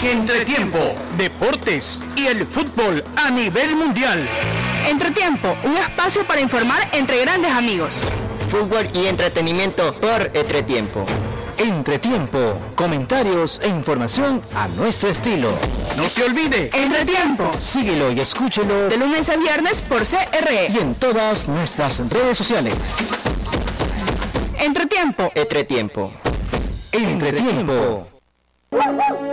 Entretiempo, deportes y el fútbol a nivel mundial. Entretiempo, un espacio para informar entre grandes amigos. Fútbol y entretenimiento por Entretiempo. Entretiempo, comentarios e información a nuestro estilo. No se olvide, Entretiempo. Síguelo y escúchelo De lunes a viernes por CRE. y en todas nuestras redes sociales. Entretiempo. Entretiempo. Entretiempo.